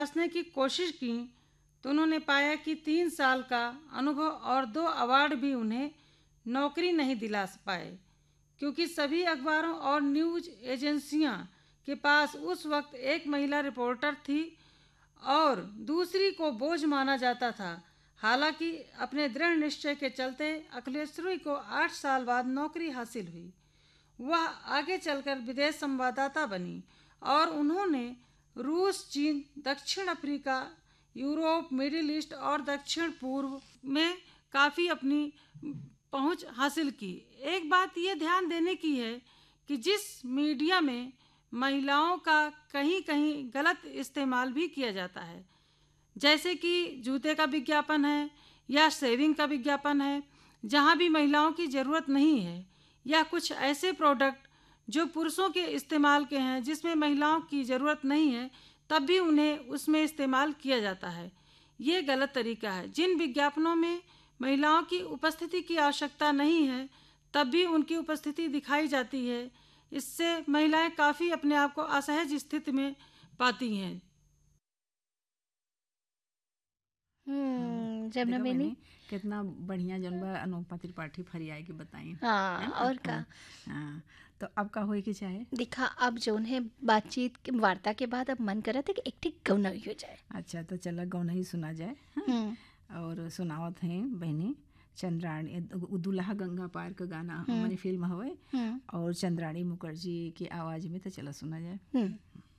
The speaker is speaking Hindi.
जांचने की कोशिश की तो उन्होंने पाया कि 3 साल का अनुभव और 2 अवार्ड भी उन्हें नौकरी नहीं दिला पाए, क्योंकि सभी अखबारों और न्यूज़ एजेंसियां के पास उस वक्त एक महिला रिपोर्टर थी और दूसरी को बोझ माना जाता था। हालांकि अपने दृढ़ निश्चय के चलते अखिलेश्वरी को 8 साल बाद नौकरी हासिल हुई। वह आगे चलकर विदेश संवाददाता बनी और उन्होंने रूस, चीन, दक्षिण अफ्रीका, यूरोप, मिडिल ईस्ट और दक्षिण पूर्व में काफ़ी अपनी पहुंच हासिल की। एक बात ये ध्यान देने की है कि जिस मीडिया में महिलाओं का कहीं कहीं गलत इस्तेमाल भी किया जाता है, जैसे कि जूते का विज्ञापन है या शेविंग का विज्ञापन है, जहाँ भी महिलाओं की ज़रूरत नहीं है, या कुछ ऐसे प्रोडक्ट जो पुरुषों के इस्तेमाल के हैं जिसमें महिलाओं की ज़रूरत नहीं है, तब भी उन्हें उसमें इस्तेमाल किया जाता है। ये गलत तरीका है। जिन विज्ञापनों में महिलाओं की उपस्थिति की आवश्यकता नहीं है, तब भी उनकी उपस्थिति दिखाई जाती है। इससे महिलाएं काफ़ी अपने आप को असहज स्थिति में पाती हैं। जमुना देखा बेनी। बहनी, कितना बढ़िया जौन बा अनुपमा त्रिपाठी फरियाई के बताई, है हाँ, ना। और का। हाँ, हाँ। तो अब का होए के चाहे। दिखा अब जोन है बातचीत के वार्ता के बाद अब मन करत है कि एक ठीक गौना हो जाए। अच्छा, तो चला गौना ही सुना जाए। हाँ? हम्म और सुनावत हैं बहनी चंद्राणी, दुल्हा गंगा पार का गाना हम्म हमारी फिल्म हवे, हम्म और चंद्राणी मुखर्जी की आवाज़ में, तो चला सुना जाए। हम्म